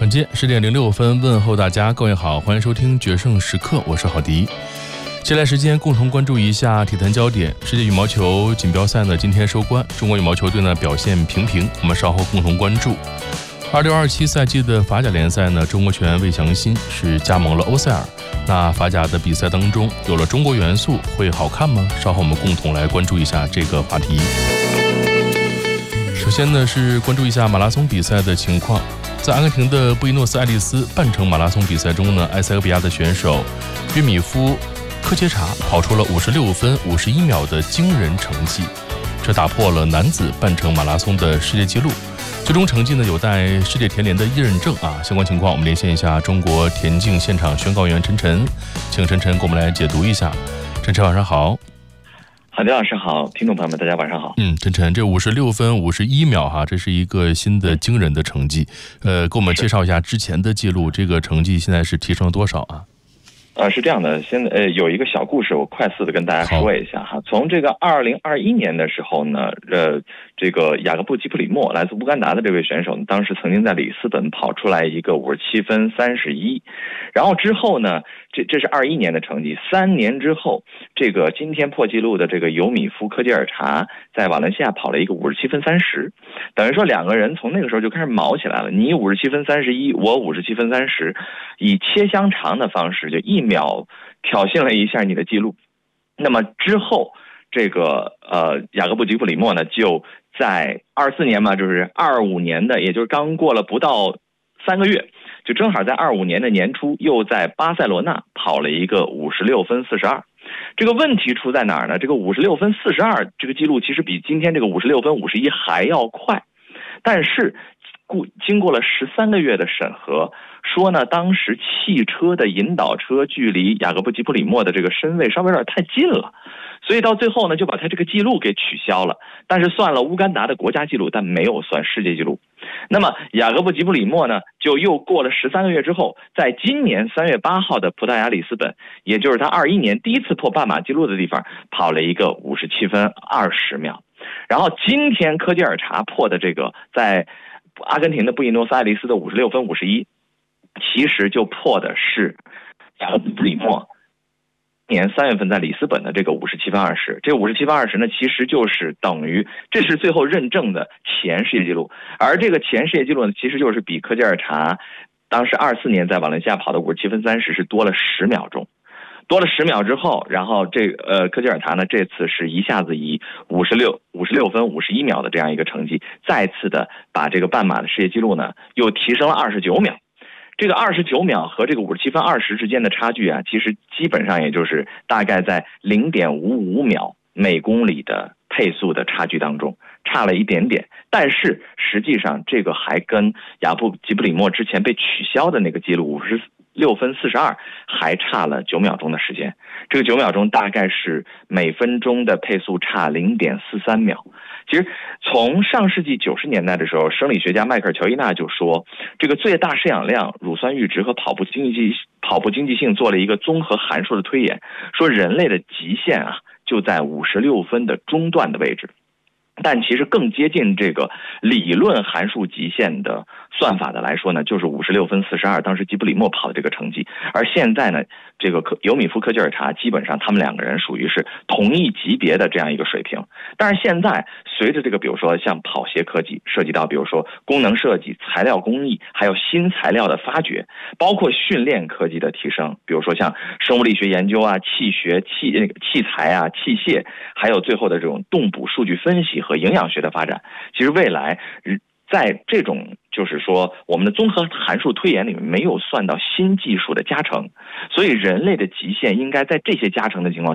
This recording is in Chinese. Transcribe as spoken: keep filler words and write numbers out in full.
晚间十点零六分，问候大家，各位好，欢迎收听决胜时刻，我是郝迪。接下来时间共同关注一下体坛焦点。世界羽毛球锦标赛呢今天收官，中国羽毛球队呢表现平平，我们稍后共同关注。二六二七赛季的法甲联赛呢，中国球员魏翔新是加盟了欧塞尔。那法甲的比赛当中有了中国元素，会好看吗？稍后我们共同来关注一下这个话题。首先呢是关注一下马拉松比赛的情况。在阿根廷的布宜诺斯艾利斯半程马拉松比赛中呢，埃塞俄比亚的选手约米夫科切查跑出了五十六分五十一秒的惊人成绩，这打破了男子半程马拉松的世界纪录。最终成绩呢有待世界田联的一认证啊。相关情况我们连线一下中国田径现场宣告员陈晨，请陈晨给我们来解读一下。陈晨晚上好。 郝迪老师好，听众朋友们大家晚上好。 嗯，陈晨，这五十六分五十一秒哈，这是一个新的惊人的成绩。呃，给我们介绍一下之前的记录，这个成绩现在是提升了多少啊？ 呃，是这样的，现在呃有一个小故事，我快速的跟大家说一下哈。从这个二零二一年的时候呢，呃，这个雅各布吉普里莫来自乌干达的这位选手呢，当时曾经在里斯本跑出来一个五十七分三十一，然后之后呢，这这是二一年的成绩，三年之后，这个今天破纪录的这个尤米夫科吉尔查在瓦伦西亚跑了一个五十七分三十，等于说两个人从那个时候就开始卯起来了，你五十七分三十一，我五十七分三十，以切香肠的方式就一秒挑衅了一下你的记录。那么之后这个呃雅各布吉普里莫呢，就在二四年嘛，就是二五年的，也就是刚过了不到三个月，就正好在二五年的年初，又在巴塞罗那跑了一个五十六分四十二。这个问题出在哪儿呢？这个五十六分四十二这个记录其实比今天这个五十六分五十一还要快，但是经过了十三个月的审核，说呢，当时汽车的引导车距离雅各布吉普里莫的这个身位稍微有点太近了，所以到最后呢，就把他这个记录给取消了，但是算了乌干达的国家纪录，但没有算世界纪录。那么雅各布吉普里莫呢，就又过了十三个月之后，在今年三月八号的葡萄牙里斯本，也就是他二一年第一次破半马纪录的地方，跑了一个五十七分二十秒。然后今天科吉尔查破的这个在阿根廷的布宜诺斯艾利斯的五十六分五十一，其实就破的是雅各布里莫年三月份在里斯本的这个五十七分二十。这个五十七分二十呢，其实就是等于这是最后认证的前世界纪录，而这个前世界纪录呢，其实就是比科吉尔查当时二四年在瓦伦西亚跑的五十七分三十是多了十秒钟。多了十秒之后，然后这呃科吉尔查呢，这次是一下子以五十六五十六分五十一秒的这样一个成绩，再次的把这个半马的世界纪录呢又提升了二十九秒。这个二十九秒和这个五十七分二十之间的差距啊，其实基本上也就是大概在零点五五秒每公里的配速的差距当中，差了一点点。但是实际上这个还跟雅布吉布里莫之前被取消的那个记录五十六分四十二还差了九秒钟的时间，这个九秒钟大概是每分钟的配速差零点四三秒。其实从上世纪九十年代的时候，生理学家迈克尔乔伊纳就说，这个最大摄氧量、乳酸阈值和跑步经济跑步经济性做了一个综合函数的推演，说人类的极限啊就在五十六分的中段的位置。但其实更接近这个理论函数极限的算法的来说呢，就是五十六分四十二，当时吉布里莫跑的这个成绩。而现在呢，这个尤米夫科吉尔查基本上他们两个人属于是同一级别的这样一个水平。但是现在随着这个比如说像跑鞋科技涉及到比如说功能设计、材料工艺，还有新材料的发掘，包括训练科技的提升，比如说像生物力学研究啊、气学、器那个器材啊、器械，还有最后的这种动捕数据分析和营养学的发展，其实未来在这种就是说我们的综合函数推演里面没有算到新技术的加成，所以人类的极限应该在这些加成的情况